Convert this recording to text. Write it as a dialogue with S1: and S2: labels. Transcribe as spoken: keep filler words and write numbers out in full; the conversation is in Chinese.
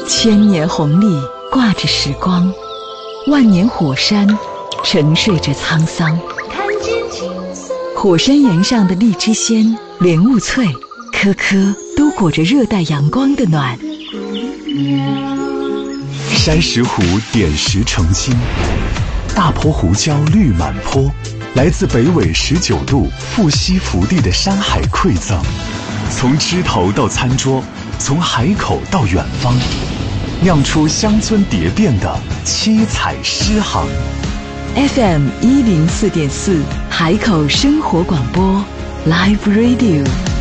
S1: 千年红历挂着时光，万年火山沉睡着沧桑。
S2: 看见青色
S1: 火山岩上的荔枝鲜、莲雾脆，颗颗都裹着热带阳光的暖。
S3: 山石湖点石成金，大坡胡椒绿满坡，来自北纬十九度富硒福地的山海馈赠，从枝头到餐桌，从海口到远方，酿出乡村蝶变的七彩诗行。
S1: F M 一零四点四海口生活广播 Live Radio。